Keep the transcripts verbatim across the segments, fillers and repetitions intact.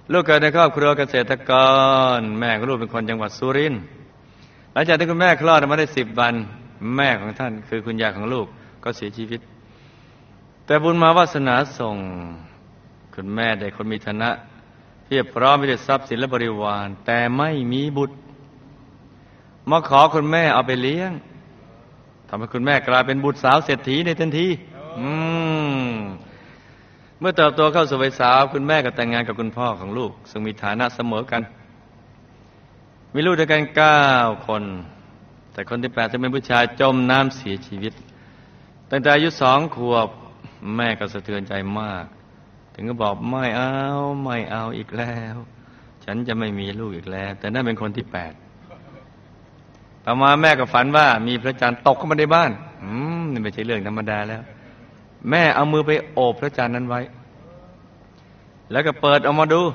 ลูกเกิดในครอบครัวเกษตรกรแม่ของลูกเป็นคนจังหวัดสุรินทร์หลังจากที่คุณแม่คลอดออกมาได้สิบวันแม่ของท่านคือคุณยายของลูกก็เสียชีวิตแต่บุญมาวาสนาส่งคุณแม่ได้คนมีฐานะเพียบพร้อมไปด้วยทรัพย์สินและบริวารแต่ไม่มีบุตรมาขอคุณแม่เอาไปเลี้ยงทำให้คุณแม่กลายเป็นบุตรสาวเศรษฐีในทันทีอืมเมื่อเติบโตเข้าสู่วัยสาวคุณแม่ก็แต่งงานกับคุณพ่อของลูกซึ่งมีฐานะเสมอกันมีลูกด้วยกันเก้าคนแต่คนที่แปดจะเป็นผู้ชายจมน้ำเสียชีวิตตั้งแต่อายุสองขวบแม่ก็สะเทือนใจมากถึงก็บอกไม่เอาไม่เอาอีกแล้วฉันจะไม่มีลูกอีกแล้วแต่นั่นเป็นคนที่แปดต่อมาแม่ก็ฝันว่ามีพระจันทร์ตกเข้ามาในบ้านอืมนี่ไม่ใช่เรื่องธรรมดาแล้วแม่เอามือไปโอบพระจันทร์นั้นไว้แล้วก็เปิดออกมาดู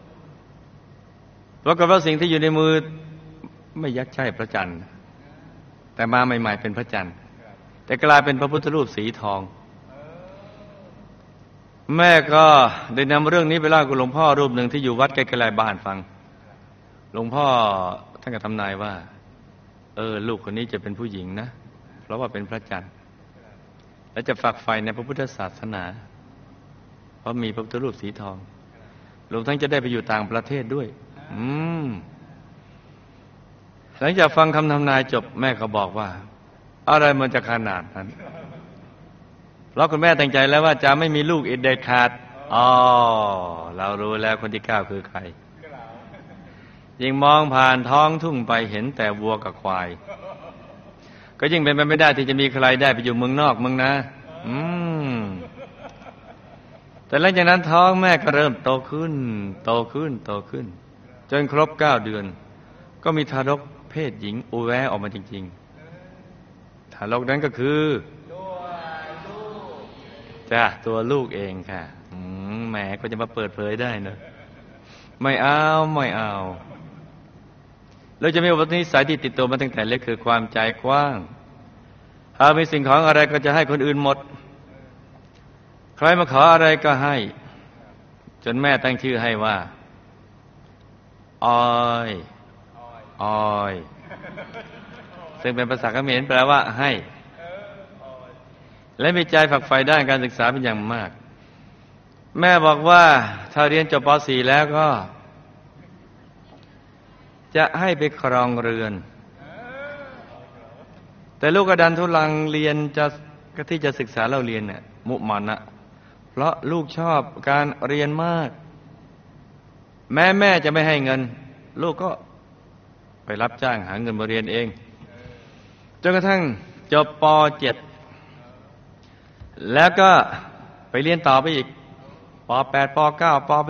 ปรากฏว่าสิ่งที่อยู่ในมือไม่ยักใช่พระจันทร์แต่มาใหม่ๆเป็นพระจันทร์แต่กลายเป็นพระพุทธรูปสีทองแม่ก็ได้นำเรื่องนี้ไปเล่ากับหลวงพ่อรูปหนึ่งที่อยู่วัดใกล้ๆบ้านฟังหลวงพ่อท่านก็ทำนายว่าเออลูกคนนี้จะเป็นผู้หญิงนะเพราะว่าเป็นพระจันทร์และจะฝักใฝ่ในพระพุทธศาสนาเพราะมีพระพุทธรูปสีทองรวมทั้งจะได้ไปอยู่ต่างประเทศด้วยอืมหลังจากฟังคำทำนายจบแม่ก็บอกว่าอะไรมันจะขนาดนั้นเพราะคุณแม่ตั้งใจแล้วว่าจะไม่มีลูกอีกเด็ดขาดอ๋อเรารู้แล้วคนที่เก้าคือใครยิ่งมองผ่านท้องทุ่งไปเห็นแต่วัวกับควายก็ยิ่งเป็นไปไม่ได้ที่จะมีใครได้ไปอยู่เมืองนอกเมืองนาอืมแต่หลังจากนั้นท้องแม่ก็เริ่มโตขึ้นโตขึ้นโตขึ้นจนครบเก้าเดือนก็มีทารกเพศหญิงอุแวะออกมาจริงๆทารกนั้นก็คือจ้ะตัวลูกเองค่ะแหมก็จะมาเปิดเผยได้เนอะไม่เอาไม่เอาเราจะมีอุปนิสัยที่ติดตัวมาตั้งแต่เล็กคือความใจกว้างหากมีสิ่งของอะไรก็จะให้คนอื่นหมดใครมาขออะไรก็ให้จนแม่ตั้งชื่อให้ว่าออยออยซึ่งเป็นภาษาเขมรแปลว่าให้และมีใจฝักใฝ่ด้านการศึกษาเป็นอย่างมากแม่บอกว่าถ้าเรียนจบป .สี่ แล้วก็จะให้ไปครองเรือนแต่ลูกกระดันทุลังเรียนจะที่จะศึกษาเล่าเรียนเนี่ยมุมันนะเพราะลูกชอบการเรียนมากแม่แม่จะไม่ให้เงินลูกก็ไปรับจ้างหาเงินมาเรียนเองจนกระทั่งจบป .เจ็ด แล้วก็ไปเรียนต่อไปอีกป .แปด ป .เก้า ป